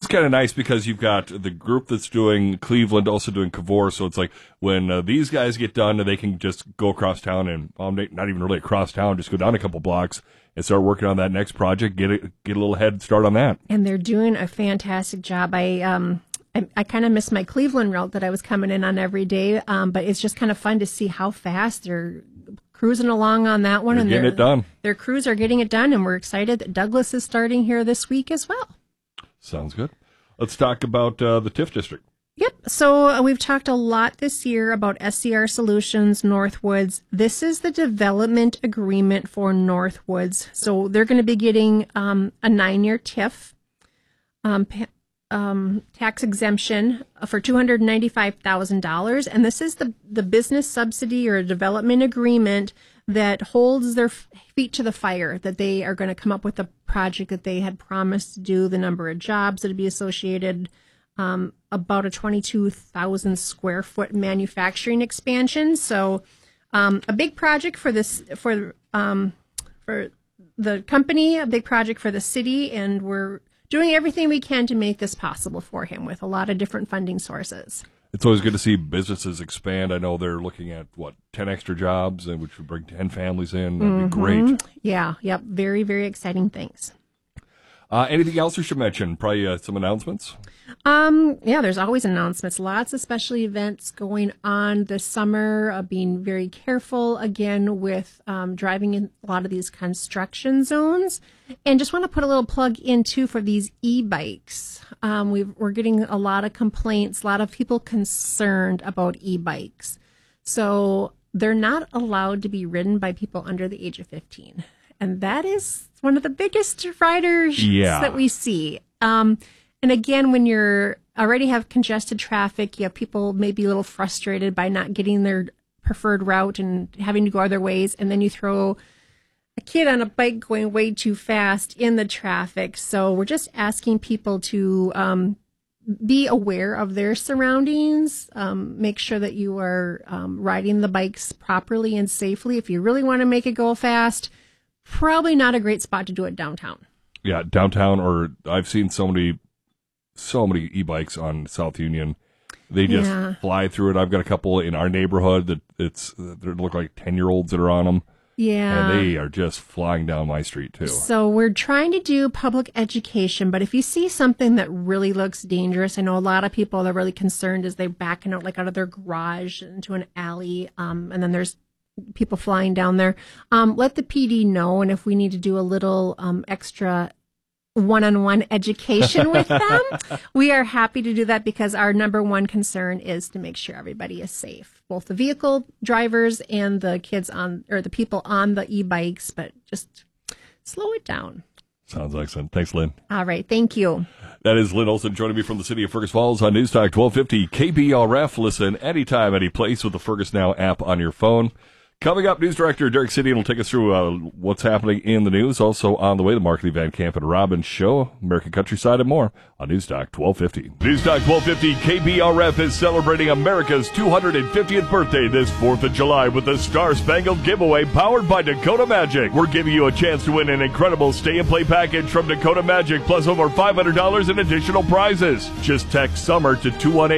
kind of nice because you've got the group that's doing Cleveland also doing Cavour, so it's like when these guys get done, they can just go across town and, well, not even really across town, just go down a couple blocks and start working on that next project, get a little head start on that. And they're doing a fantastic job. I kind of miss my Cleveland route that I was coming in on every day, but it's just kind of fun to see how fast they're cruising along on that one. They're getting it done. Their crews are getting it done, and we're excited that Douglas is starting here this week as well. Sounds good. Let's talk about the TIF district. Yep. So we've talked a lot this year about SCR Solutions, Northwoods. This is the development agreement for Northwoods. So they're going to be getting a 9-year TIF. Tax exemption for $295,000, and this is the business subsidy or development agreement that holds their feet to the fire, that they are going to come up with a project that they had promised to do, the number of jobs that would be associated, about a 22,000 square foot manufacturing expansion. So a big project for this for the company, a big project for the city, and we're doing everything we can to make this possible for him with a lot of different funding sources. It's always good to see businesses expand. I know they're looking at, 10 extra jobs, which would bring 10 families in. That'd be great. Yeah, yep. Very, very exciting things. Anything else we should mention? Probably some announcements? Yeah, there's always announcements. Lots of special events going on this summer. Being very careful, again, with driving in a lot of these construction zones. And just want to put a little plug in, too, for these e-bikes. We're getting a lot of complaints, a lot of people concerned about e-bikes. So they're not allowed to be ridden by people under the age of 15. And that is one of the biggest riders that we see. And again, when you're already have congested traffic, you have people maybe a little frustrated by not getting their preferred route and having to go other ways. And then you throw a kid on a bike going way too fast in the traffic. So we're just asking people to be aware of their surroundings. Make sure that you are riding the bikes properly and safely. If you really want to make it go fast, probably not a great spot to do it downtown. Yeah, downtown, or I've seen so many e-bikes on South Union. They just fly through it. I've got a couple in our neighborhood that they look like 10-year-olds that are on them. Yeah. And they are just flying down my street, too. So we're trying to do public education, but if you see something that really looks dangerous, I know a lot of people are really concerned as they're backing out of their garage into an alley, and then there's people flying down there. Let the PD know, and if we need to do a little extra one-on-one education with them, we are happy to do that, because our number one concern is to make sure everybody is safe, both the vehicle drivers and the kids the people on the e-bikes, but just slow it down. Sounds excellent. Thanks, Lynn. All right. Thank you. That is Lynn Olson joining me from the city of Fergus Falls on News Talk 1250 KBRF. Listen anytime, any place with the Fergus Now app on your phone. Coming up, News Director Derek City will take us through what's happening in the news. Also on the way, the Markley Van Camp and Robbins Show, American Countryside, and more on News Talk 1250. News Talk 1250 KBRF is celebrating America's 250th birthday this 4th of July with the Star Spangled Giveaway powered by Dakota Magic. We're giving you a chance to win an incredible stay-and-play package from Dakota Magic, plus over $500 in additional prizes. Just text SUMMER to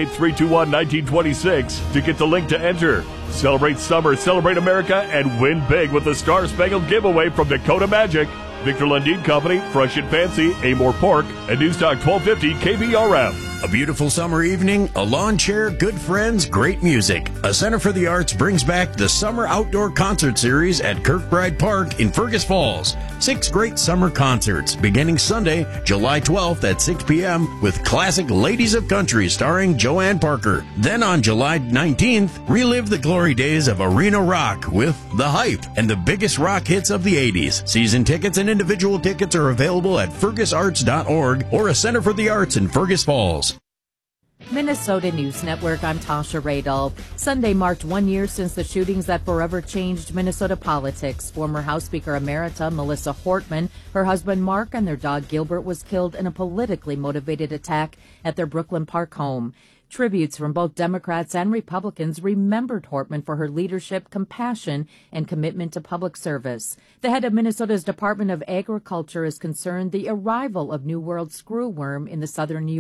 218-321-1926 to get the link to enter. Celebrate summer, celebrate America, and win big with the Star Spangled Giveaway from Dakota Magic. Victor Lundin Company, Fresh and Fancy, Amore Pork, and News Talk 1250 KBRF. A beautiful summer evening, a lawn chair, good friends, great music. A Center for the Arts brings back the Summer Outdoor Concert Series at Kirkbride Park in Fergus Falls. 6 great summer concerts beginning Sunday, July 12th at 6 p.m. with classic Ladies of Country starring Joanne Parker. Then on July 19th, relive the glory days of Arena Rock with The Hype and the biggest rock hits of the 80s. Season tickets and individual tickets are available at fergusarts.org or a Center for the Arts in Fergus Falls. Minnesota News Network, I'm Tasha Radel. Sunday marked 1 year since the shootings that forever changed Minnesota politics. Former House Speaker Emerita Melissa Hortman, her husband Mark, and their dog Gilbert was killed in a politically motivated attack at their Brooklyn Park home. Tributes from both Democrats and Republicans remembered Hortman for her leadership, compassion, and commitment to public service. The head of Minnesota's Department of Agriculture is concerned the arrival of New World screwworm in the southern